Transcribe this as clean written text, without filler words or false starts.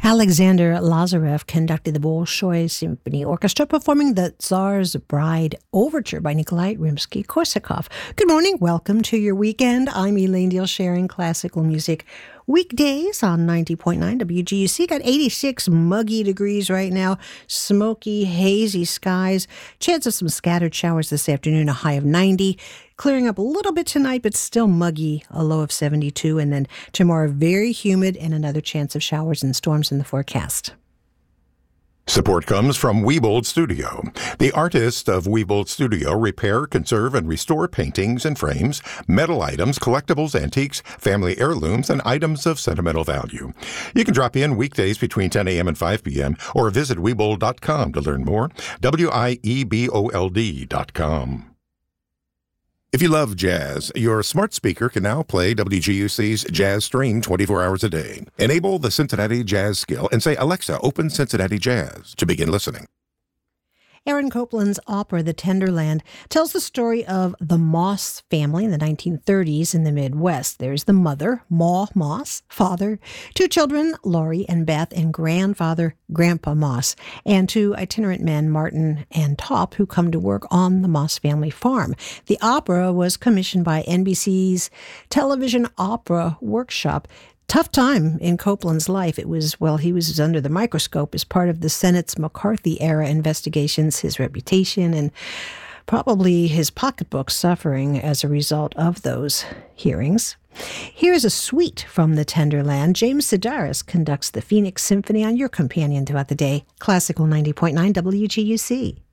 Alexander Lazarev conducted the Bolshoi Symphony Orchestra performing the Tsar's Bride Overture by Nikolai Rimsky-Korsakov. Good morning. Welcome to your weekend. I'm Elaine Deal, sharing classical music weekdays on 90.9 WGUC. Got 86 muggy degrees right now. Smoky, hazy skies. Chance of some scattered showers this afternoon, a high of 90. Clearing up a little bit tonight, but still muggy, a low of 72. And then tomorrow, very humid and another chance of showers and storms in the forecast. Support comes from Wiebold Studio. The artists of Wiebold Studio repair, conserve, and restore paintings and frames, metal items, collectibles, antiques, family heirlooms, and items of sentimental value. You can drop in weekdays between 10 a.m. and 5 p.m. or visit Wiebold.com to learn more. WIEBOLD.com. If you love jazz, your smart speaker can now play WGUC's Jazz Stream 24 hours a day. Enable the Cincinnati Jazz skill and say, "Alexa, open Cincinnati Jazz," to begin listening. Aaron Copland's opera, The Tenderland, tells the story of the Moss family in the 1930s in the Midwest. There's the mother, Ma Moss, father, two children, Laurie and Beth, and grandfather, Grandpa Moss, and two itinerant men, Martin and Top, who come to work on the Moss family farm. The opera was commissioned by NBC's Television Opera Workshop. Tough time in Copland's life. It was, he was under the microscope as part of the Senate's McCarthy-era investigations, his reputation, and probably his pocketbook suffering as a result of those hearings. Here's a suite from The Tenderland. James Sedaris conducts the Phoenix Symphony on your companion throughout the day. Classical 90.9 WGUC.